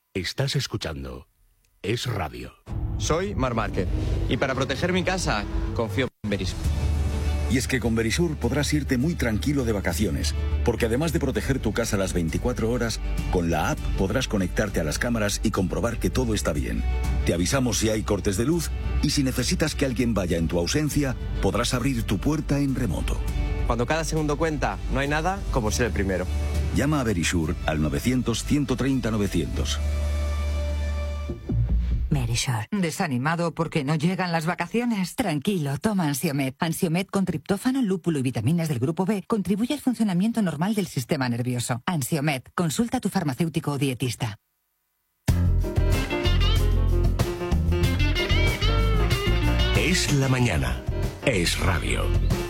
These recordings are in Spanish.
Estás escuchando Es Radio. Soy Mar Márquez y para proteger mi casa confío en Verisur. Y es que con Verisur podrás irte muy tranquilo de vacaciones, porque además de proteger tu casa las 24 horas, con la app podrás conectarte a las cámaras y comprobar que todo está bien. Te avisamos si hay cortes de luz y si necesitas que alguien vaya en tu ausencia, podrás abrir tu puerta en remoto. Cuando cada segundo cuenta, no hay nada como ser el primero. Llama a Verisur al 900-130-900. Verisur. ¿Desanimado porque no llegan las vacaciones? Tranquilo, toma Ansiomed. Ansiomed con triptófano, lúpulo y vitaminas del grupo B contribuye al funcionamiento normal del sistema nervioso. Ansiomed. Consulta a tu farmacéutico o dietista. Es la mañana. Es Radio.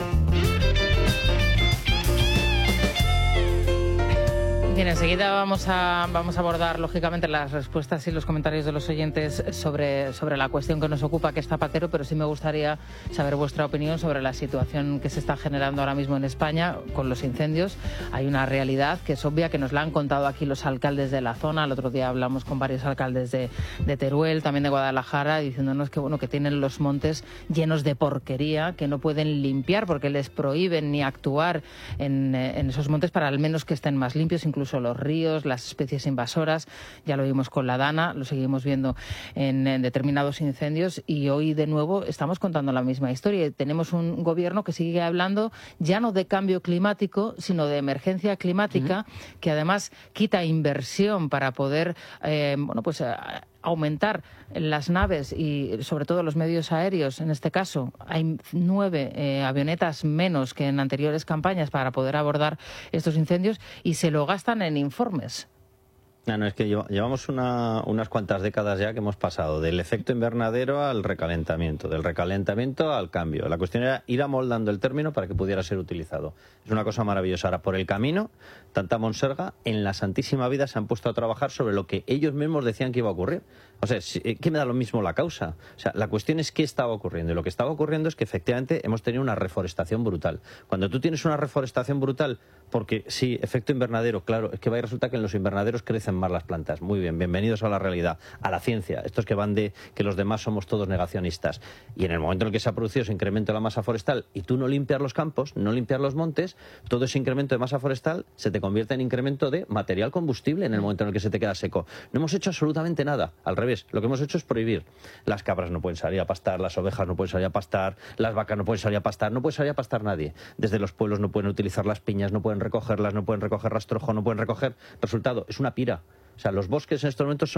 Bien, enseguida vamos a abordar, lógicamente, las respuestas y los comentarios de los oyentes sobre la cuestión que nos ocupa, que es Zapatero, pero sí me gustaría saber vuestra opinión sobre la situación que se está generando ahora mismo en España con los incendios. Hay una realidad que es obvia, que nos la han contado aquí los alcaldes de la zona. El otro día hablamos con varios alcaldes de Teruel, también de Guadalajara, diciéndonos que tienen los montes llenos de porquería, que no pueden limpiar porque les prohíben ni actuar en esos montes para al menos que estén más limpios, incluso los ríos, las especies invasoras. Ya lo vimos con la Dana, lo seguimos viendo en determinados incendios y hoy de nuevo estamos contando la misma historia. Tenemos un gobierno que sigue hablando ya no de cambio climático, sino de emergencia climática, que además quita inversión para poder aumentar las naves y sobre todo los medios aéreos. En este caso hay 9 avionetas menos que en anteriores campañas para poder abordar estos incendios y se lo gastan en informes. No, es que llevamos unas cuantas décadas ya que hemos pasado del efecto invernadero al recalentamiento, del recalentamiento al cambio. La cuestión era ir amoldando el término para que pudiera ser utilizado. Es una cosa maravillosa. Ahora, por el camino, tanta monserga, en la santísima vida se han puesto a trabajar sobre lo que ellos mismos decían que iba a ocurrir. O sea, ¿qué me da lo mismo la causa? O sea, la cuestión es qué estaba ocurriendo. Y lo que estaba ocurriendo es que efectivamente hemos tenido una reforestación brutal. Cuando tú tienes una reforestación brutal, porque sí, efecto invernadero, claro, es que va y resulta que en los invernaderos crecen más las plantas. Muy bien, bienvenidos a la realidad, a la ciencia. Estos que van de que los demás somos todos negacionistas. Y en el momento en el que se ha producido ese incremento de la masa forestal y tú no limpias los campos, no limpias los montes, todo ese incremento de masa forestal se te convierte en incremento de material combustible en el momento en el que se te queda seco. No hemos hecho absolutamente nada. Al revés, lo que hemos hecho es prohibir. Las cabras no pueden salir a pastar, las ovejas no pueden salir a pastar, las vacas no pueden salir a pastar, no puede salir a pastar nadie. Desde los pueblos no pueden utilizar las piñas, no pueden recogerlas, no pueden recoger rastrojo, no pueden recoger. Resultado, es una pira. O sea, los bosques en estos momentos son